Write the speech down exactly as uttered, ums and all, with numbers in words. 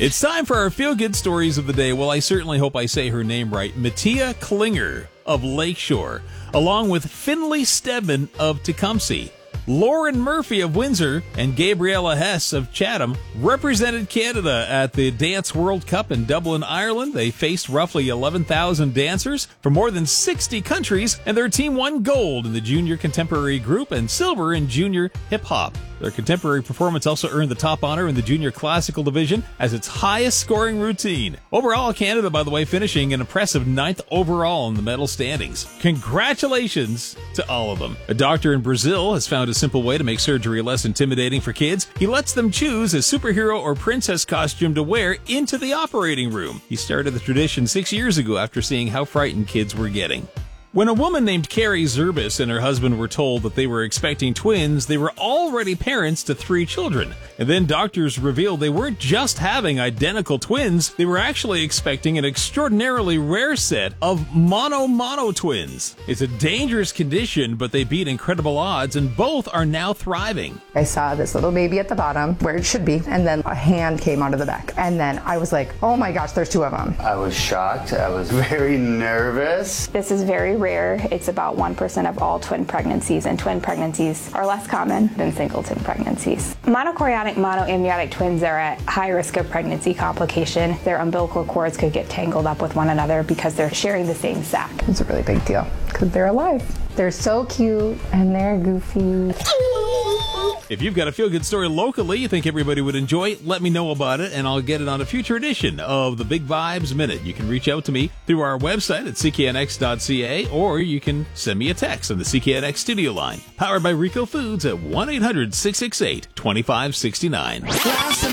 It's time for our feel-good stories of the day. Well, I certainly hope I say her name right. Mattia Klinger of Lakeshore, along with Finley Stedman of Tecumseh. Lauren Murphy of Windsor and Gabriella Hess of Chatham represented Canada at the Dance World Cup in Dublin, Ireland. They faced roughly eleven thousand dancers from more than sixty countries, and their team won gold in the junior contemporary group and silver in junior hip-hop. Their contemporary performance also earned the top honor in the junior classical division as its highest scoring routine. Overall, Canada, by the way, finishing an impressive ninth overall in the medal standings. Congratulations to all of them. A doctor in Brazil has found a simple way to make surgery less intimidating for kids. He lets them choose a superhero or princess costume to wear into the operating room. He started the tradition six years ago after seeing how frightened kids were getting. When a woman named Carrie Zerbis and her husband were told that they were expecting twins, they were already parents to three children. And then doctors revealed they weren't just having identical twins, they were actually expecting an extraordinarily rare set of mono-mono twins. It's a dangerous condition, but they beat incredible odds, and both are now thriving. I saw this little baby at the bottom, where it should be, and then a hand came out of the back. And then I was like, oh my gosh, there's two of them. I was shocked. I was very nervous. This is very rare. It's about one percent of all twin pregnancies, and twin pregnancies are less common than singleton pregnancies. Monochorionic monoamniotic twins are at high risk of pregnancy complication. Their umbilical cords could get tangled up with one another because they're sharing the same sac. It's a really big deal because they're alive. They're so cute and they're goofy. If you've got a feel-good story locally you think everybody would enjoy, let me know about it, and I'll get it on a future edition of the Big Vibes Minute. You can reach out to me through our website at c k n x dot c a, or you can send me a text on the C K N X studio line, powered by Rico Foods at one eight hundred six six eight two five six nine.